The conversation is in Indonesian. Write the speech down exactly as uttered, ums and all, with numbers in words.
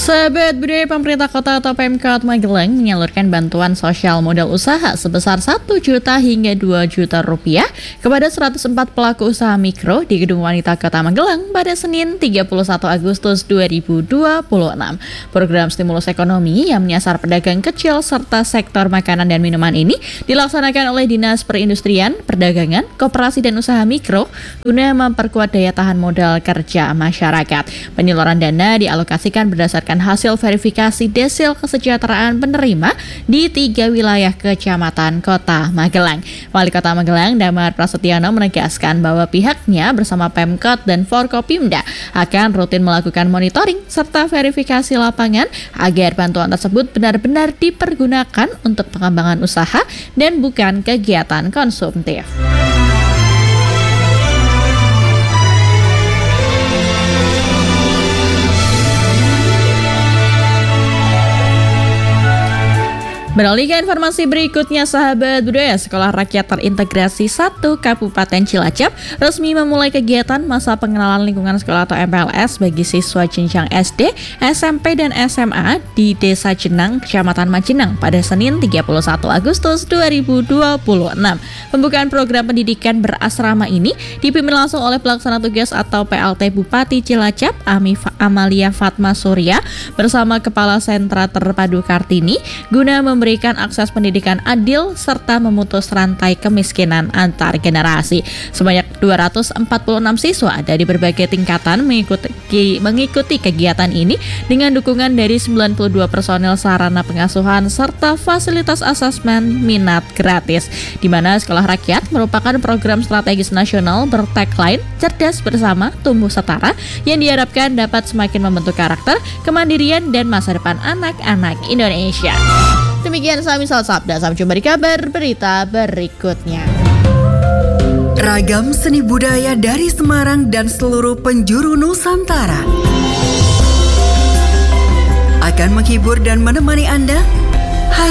Sahabat budaya, pemerintah kota atau Pemkot Magelang menyalurkan bantuan sosial modal usaha sebesar satu juta hingga dua juta rupiah kepada seratus empat pelaku usaha mikro di Gedung Wanita Kota Magelang pada Senin tiga puluh satu Agustus dua ribu dua puluh enam. Program stimulus ekonomi yang menyasar pedagang kecil serta sektor makanan dan minuman ini dilaksanakan oleh Dinas Perindustrian, Perdagangan, Koperasi dan Usaha Mikro guna memperkuat daya tahan modal kerja masyarakat. Penyaluran dana dialokasikan berdasarkan hasil verifikasi desil kesejahteraan penerima di tiga wilayah kecamatan Kota Magelang. Wali Kota Magelang, Damar Prasetyono, menegaskan bahwa pihaknya bersama Pemkot dan Forkopimda akan rutin melakukan monitoring serta verifikasi lapangan agar bantuan tersebut benar-benar dipergunakan untuk pengembangan usaha dan bukan kegiatan konsumtif. Beralih ke informasi berikutnya, sahabat budaya, Sekolah Rakyat Terintegrasi satu Kabupaten Cilacap resmi memulai kegiatan masa pengenalan lingkungan sekolah atau M P L S bagi siswa jenjang S D, S M P, dan S M A di Desa Jenang, Kecamatan Majenang pada Senin tiga puluh satu Agustus dua ribu dua puluh enam. Pembukaan program pendidikan berasrama ini dipimpin langsung oleh pelaksana tugas atau P L T Bupati Cilacap, Amif Amalia Fatma Surya, bersama Kepala Sentra Terpadu Kartini guna memberikan memberikan akses pendidikan adil serta memutus rantai kemiskinan antar generasi. Sebanyak dua ratus empat puluh enam siswa dari berbagai tingkatan mengikuti, mengikuti kegiatan ini dengan dukungan dari sembilan puluh dua personel sarana pengasuhan serta fasilitas asesmen minat gratis, di mana Sekolah Rakyat merupakan program strategis nasional bertagline cerdas bersama tumbuh setara yang diharapkan dapat semakin membentuk karakter, kemandirian, dan masa depan anak-anak Indonesia. Demikian Sami Sal Sabda, sampai jumpa di kabar berita berikutnya. Ragam seni budaya dari Semarang dan seluruh penjuru Nusantara akan menghibur dan menemani Anda